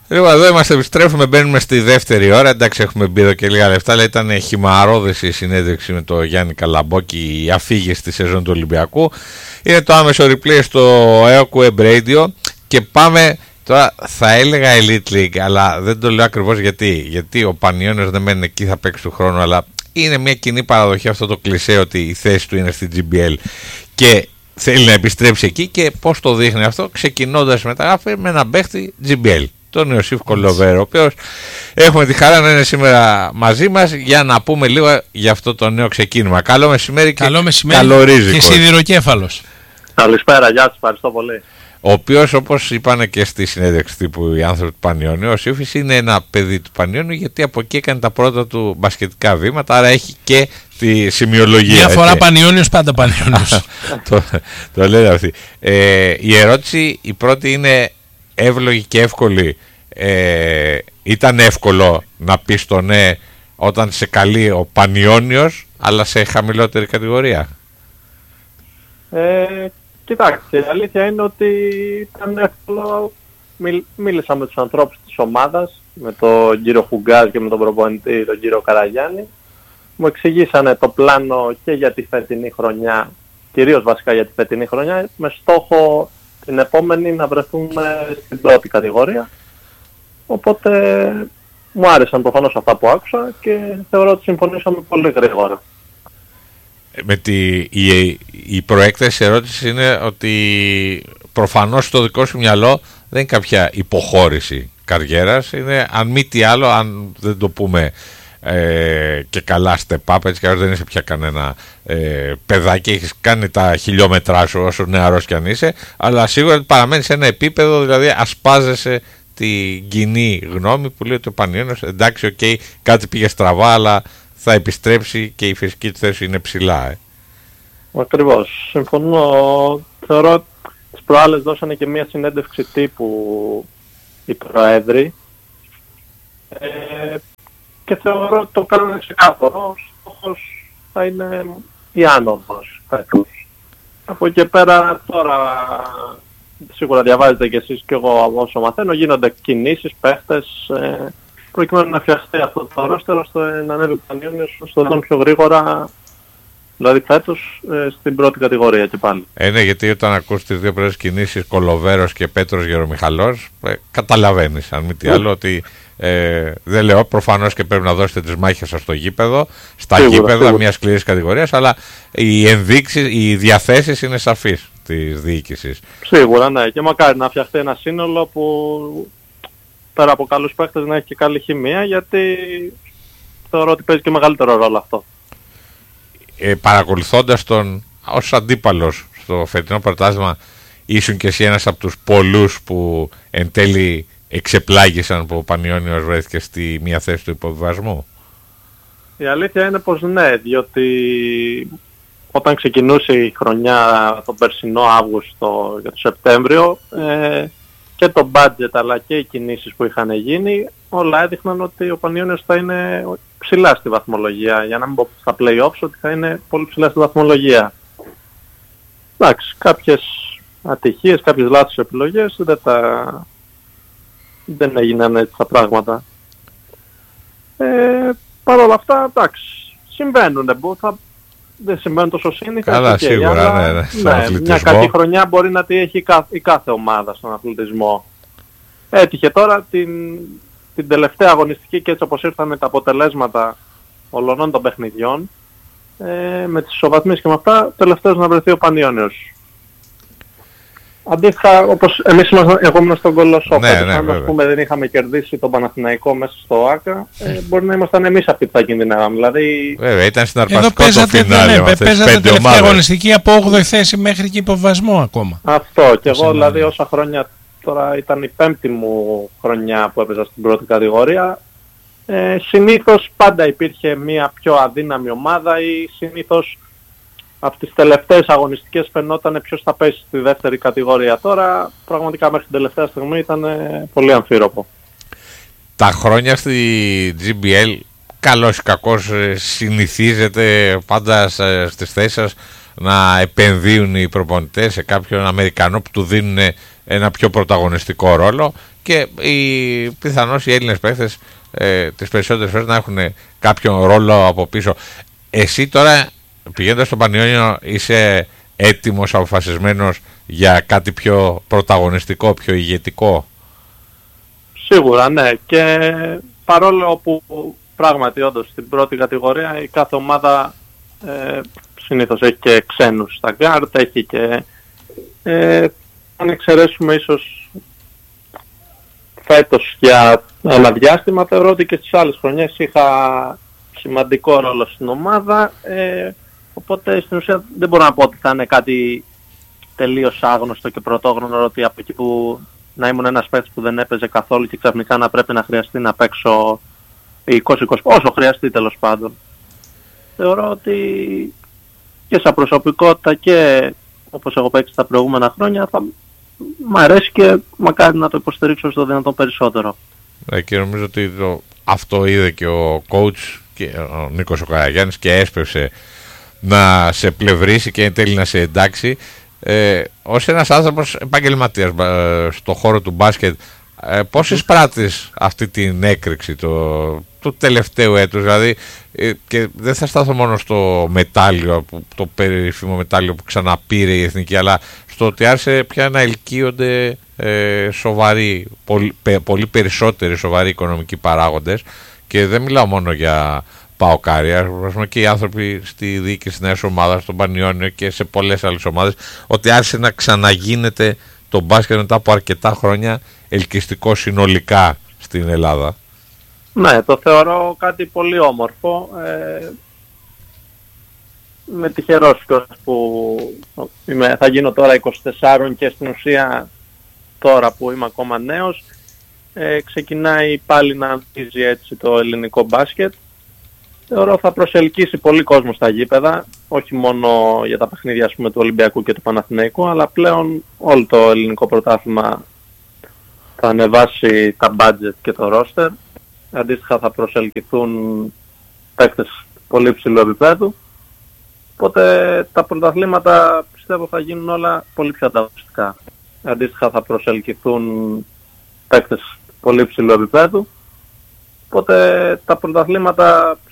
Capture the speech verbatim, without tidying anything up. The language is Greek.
Λοιπόν, εδώ είμαστε, επιστρέφουμε, μπαίνουμε στη δεύτερη ώρα. Εντάξει, έχουμε μπει εδώ και λίγα λεφτά, αλλά ήταν χυμαρώδες η συνέντευξη με τον Γιάννη Καλαμπόκη, η αφήγηση στη σεζόν του Ολυμπιακού. Είναι το άμεσο replay στο ΕΟΚ Web Radio και πάμε. Τώρα θα έλεγα Elite League, αλλά δεν το λέω ακριβώς γιατί. Γιατί ο Πανιώνιος δεν μένει εκεί, θα παίξει του χρόνου, αλλά είναι μια κοινή παραδοχή αυτό το κλισέ ότι η θέση του είναι στη τζι μπι ελ και θέλει να επιστρέψει εκεί. Και πώς το δείχνει αυτό, ξεκινώντας μεταγράφη με έναν παίχτη τζι μπι ελ, τον Ιωσήφ Κολοβέρο, ο οποίος έχουμε τη χαρά να είναι σήμερα μαζί μας για να πούμε λίγο για αυτό το νέο ξεκίνημα. Καλό μεσημέρι και καλό μεσημέρι καλορίζικος. Και σιδηροκέφαλος. Καλησπέρα, γεια σας, ευχαριστώ πολύ. Ο οποίος, όπως είπανε και στη συνέντευξη τύπου οι άνθρωποι του Πανιώνιου, ο Ιωσήφ είναι ένα παιδί του Πανιώνιου, γιατί από εκεί έκανε τα πρώτα του μπασκετικά βήματα, άρα έχει και τη σημειολογία. Μια φορά Πανιώνιος, πάντα Πανιώνιος. το, το λένε αυτοί. Ε, η ερώτηση, η πρώτη είναι εύλογη και εύκολη. Ε, ήταν εύκολο να πεις το ναι όταν σε καλεί ο Πανιώνιος, αλλά σε χαμηλότερη κατηγορία? Ε, κοιτάξτε, η αλήθεια είναι ότι ήταν εύκολο. Μίλ, μίλησα με τους ανθρώπους της ομάδας, με τον κύριο Χουγκάζ και με τον προπονητή, τον κύριο Καραγιάννη. Μου εξηγήσανε το πλάνο και για τη φετινή χρονιά, κυρίως βασικά για τη φετινή χρονιά, με στόχο την επόμενη να βρεθούμε στην πρώτη κατηγορία. Οπότε μου άρεσαν προφανώς αυτά που άκουσα και θεωρώ ότι συμφωνήσαμε πολύ γρήγορα. Με τη, η, η προέκταση ερώτηση είναι ότι προφανώς στο δικό σου μυαλό δεν είναι κάποια υποχώρηση καριέρας, είναι αν μη τι άλλο, αν δεν το πούμε ε, και καλά step up, έτσι κι δεν είσαι πια κανένα ε, παιδάκι, έχεις κάνει τα χιλιόμετρά σου όσο νεαρός κι αν είσαι, αλλά σίγουρα παραμένεις σε ένα επίπεδο, δηλαδή ασπάζεσαι την κοινή γνώμη που λέει ότι ο Πανιώνιος, εντάξει, οκ, okay, κάτι πήγε στραβά, αλλά θα επιστρέψει και η φυσική του θέση είναι ψηλά. Ε. Ακριβώς. Συμφωνώ. Θεωρώ τις προάλλες δώσανε και μια συνέντευξη τύπου οι προέδροι ε, και θεωρώ ότι το κάνουν ξεκάθαρο. Ο στόχος θα είναι η άνοδος. Από εκεί πέρα τώρα σίγουρα διαβάζετε κι εσείς και εγώ όσο μαθαίνω, γίνονται κινήσεις, παίχτες ε, προκειμένου να φτιαχτεί αυτό το ρόστερο ώστε να ανέβει ο Πανιώνιος στο δόν πιο γρήγορα, δηλαδή φέτος ε, στην πρώτη κατηγορία και πάλι. Ε, ναι, γιατί όταν ακούς τις δύο πρώτες κινήσεις, Κολοβέρος και Πέτρος Γερομιχαλός, ε, καταλαβαίνεις αν μη τι άλλο ότι ε, δεν λέω προφανώς και πρέπει να δώσετε τις μάχες σας στο γήπεδο, στα σίγουρα, γήπεδα σίγουρα. Μιας σκληρής κατηγορίας, αλλά οι ενδείξεις, οι διαθέσεις είναι σαφείς της διοίκησης. Σίγουρα, ναι, και μακάρι να φτιαχτεί ένα σύνολο που πέρα από καλούς παίκτες να έχει και καλή χημεία, γιατί θεωρώ ότι παίζει και μεγαλύτερο ρόλο αυτό. Ε, παρακολουθώντας τον ως αντίπαλος στο φετινό πρωτάθλημα, ήσουν και εσύ ένας από τους πολλούς που εν τέλει εξεπλάγησαν που ο Πανιώνιος βρέθηκε στη μία θέση του υποβιβασμού? Η αλήθεια είναι πως ναι, διότι όταν ξεκινούσε η χρονιά τον περσινό Αύγουστο για το Σεπτέμβριο, ε, και το budget αλλά και οι κινήσεις που είχαν γίνει, όλα έδειχναν ότι ο Πανιώνιος θα είναι ψηλά στη βαθμολογία, για να μην πω στα play-offs ότι θα είναι πολύ ψηλά στη βαθμολογία. Εντάξει, κάποιες ατυχίες, κάποιες λάθος επιλογές, δεν, τα... δεν έγιναν έτσι τα πράγματα. Ε, Παρ' όλα αυτά, εντάξει, συμβαίνουν, θα... δεν συμβαίνουν τόσο σύνηθα. Καλά, και σίγουρα, αλλά, ναι, ναι, ναι, μια κακή χρονιά μπορεί να τη έχει η κάθε ομάδα στον αθλητισμό. Έτυχε τώρα την, την τελευταία αγωνιστική και έτσι όπως ήρθαν τα αποτελέσματα ολονών των παιχνιδιών, ε, με τις ισοβαθμίες και με αυτά, τελευταίος να βρεθεί ο Πανιώνιος. Αντίστοιχα, όπως εμείς ήμασταν, εγώ ήμουν στον Κολοσσό, ναι, ναι, αν ας πούμε δεν είχαμε κερδίσει τον Παναθηναϊκό μέσα στο ΆΚΑ, ε, μπορεί να ήμασταν εμείς αυτοί που θα κινδυνεύαμε. Δηλαδή... Βέβαια, ήταν συναρπαστικό το φινάλε με αυτές τις πέντε ομάδες. Αγωνιστική από όγδοη θέση μέχρι και υποβασμό ακόμα. Αυτό, και εγώ δηλαδή όσα χρόνια, τώρα ήταν η πέμπτη μου χρονιά που έπαιζα στην πρώτη κατηγορία, ε, συνήθως πάντα υπήρχε μια πιο αδύναμη ομάδα ή συνήθως από τις τελευταίες αγωνιστικές φαινόταν ποιος θα πέσει στη δεύτερη κατηγορία. Τώρα πραγματικά μέχρι την τελευταία στιγμή ήταν πολύ αμφίροπο. Τα χρόνια στη τζι μπι ελ καλώς ή κακώς συνηθίζεται πάντα στις θέσεις σας να επενδύουν οι προπονητές σε κάποιον Αμερικανό που του δίνουν ένα πιο πρωταγωνιστικό ρόλο και οι, πιθανώς οι Έλληνες παίκτες ε, τις περισσότερες φορές να έχουν κάποιον ρόλο από πίσω. Εσύ τώρα πηγαίνοντας στο Πανιόνιο είσαι έτοιμος, αποφασισμένος για κάτι πιο πρωταγωνιστικό, πιο ηγετικό? Σίγουρα, ναι. Και παρόλο που πράγματι όντως στην πρώτη κατηγορία η κάθε ομάδα ε, συνήθως έχει και ξένους στα γκάρτ, έχει και ε, αν εξαιρέσουμε ίσως φέτος για ένα διάστημα, θεωρώ ότι και στις άλλες χρονιές είχα σημαντικό ρόλο στην ομάδα, ε, οπότε στην ουσία δεν μπορώ να πω ότι θα είναι κάτι τελείως άγνωστο και πρωτόγνωρο, ότι από εκεί που να ήμουν ένας παίκτης που δεν έπαιζε καθόλου και ξαφνικά να πρέπει να χρειαστεί να παίξω είκοσι είκοσι, όσο χρειαστεί τέλος πάντων. Θεωρώ ότι και σαν προσωπικότητα και όπως έχω παίξει τα προηγούμενα χρόνια θα μ' αρέσει και μακάρι να το υποστηρίξω στο δυνατόν περισσότερο. Ε, και νομίζω ότι το, αυτό είδε και ο coach και ο Νίκος ο Καραγιάννης και έσπευσε να σε πλευρίσει και εν τέλει να σε εντάξει. Ε, ως ένας άνθρωπος επαγγελματίας ε, στο χώρο του μπάσκετ, ε, πώς εισπράττεις αυτή την έκρηξη το, του τελευταίου έτους? Δηλαδή, ε, και δεν θα στάθω μόνο στο μετάλλιο, το περίφημο μετάλλιο που ξαναπήρε η Εθνική, αλλά στο ότι άρχισε πια να ελκύονται ε, σοβαροί, πολύ, πε, πολύ περισσότεροι σοβαροί οικονομικοί παράγοντες, και δεν μιλάω μόνο για Παοκάρια, ας πούμε, και οι άνθρωποι στη διοίκηση της νέας ομάδας, στον Πανιόνιο και σε πολλές άλλες ομάδες, ότι άρχισε να ξαναγίνεται το μπάσκετ μετά από αρκετά χρόνια ελκυστικό συνολικά στην Ελλάδα. Ναι, το θεωρώ κάτι πολύ όμορφο. Ε, είμαι τυχερός που είμαι, θα γίνω τώρα είκοσι τέσσερα και στην ουσία τώρα που είμαι ακόμα νέος ε, ξεκινάει πάλι να ανθίζει έτσι το ελληνικό μπάσκετ. Θεωρώ θα προσελκύσει πολύ κόσμο στα γήπεδα, όχι μόνο για τα παιχνίδια, ας πούμε, του Ολυμπιακού και του Παναθηναϊκού, αλλά πλέον όλο το ελληνικό πρωτάθλημα θα ανεβάσει τα budget και το roster. Αντίστοιχα θα προσελκυθούν παίκτες πολύ ψηλού επίπεδου. Οπότε τα πρωταθλήματα πιστεύω θα γίνουν όλα πολύ πιο ανταγωνιστικά. Αντίστοιχα θα προσελκυθούν παίκτες πολύ ψηλού επίπεδου. Οπότε τα πρωταθλήματα